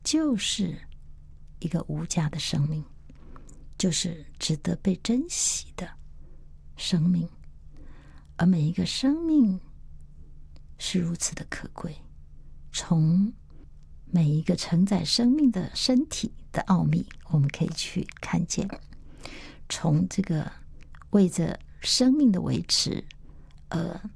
就是一个无价的生命，就是值得被珍惜的生命。而每一个生命是如此的可贵，从每一个承载生命的身体的奥秘，我们可以去看见，从这个为着生命的维持